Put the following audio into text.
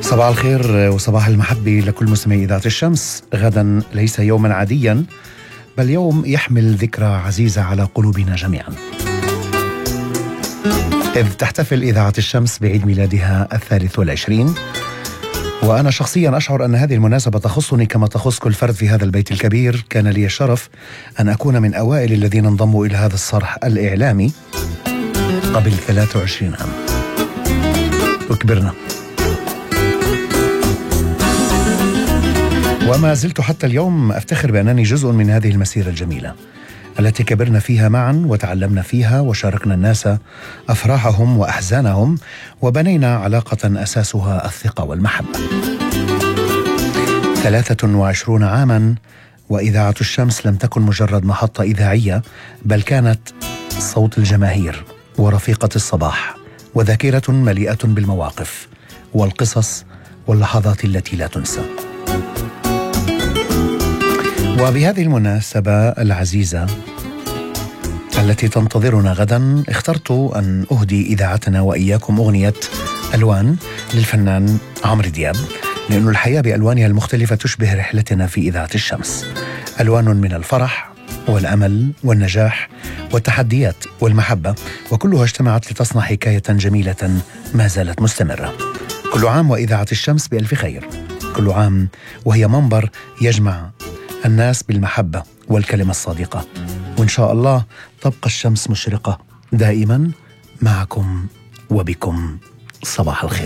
صباح الخير وصباح المحبة لكل مستمعي إذاعة الشمس. غدا ليس يوما عاديا، بل يوم يحمل ذكرى عزيزة على قلوبنا جميعا، إذ تحتفل إذاعة الشمس بعيد ميلادها 23. وأنا شخصيا أشعر أن هذه المناسبة تخصني كما تخص كل فرد في هذا البيت الكبير. كان لي الشرف أن أكون من أوائل الذين انضموا إلى هذا الصرح الإعلامي قبل 23 عام، وكبرنا وما زلت حتى اليوم أفتخر بأنني جزء من هذه المسيرة الجميلة التي كبرنا فيها معا وتعلمنا فيها وشاركنا الناس أفراحهم وأحزانهم، وبنينا علاقة أساسها الثقة والمحبة. 23 عاما وإذاعة الشمس لم تكن مجرد محطة إذاعية، بل كانت صوت الجماهير ورفيقة الصباح وذاكرة مليئة بالمواقف والقصص واللحظات التي لا تنسى. وبهذه المناسبة العزيزة التي تنتظرنا غدا، اخترت أن أهدي إذاعتنا وإياكم أغنية ألوان للفنان عمرو دياب، لأن الحياة بألوانها المختلفة تشبه رحلتنا في إذاعة الشمس. ألوان من الفرح والأمل والنجاح والتحديات والمحبة، وكلها اجتمعت لتصنع حكاية جميلة ما زالت مستمرة. كل عام وإذاعة الشمس بألف خير، كل عام وهي منبر يجمع الناس بالمحبة والكلمة الصادقة، وإن شاء الله تبقى الشمس مشرقة دائما معكم وبكم. صباح الخير.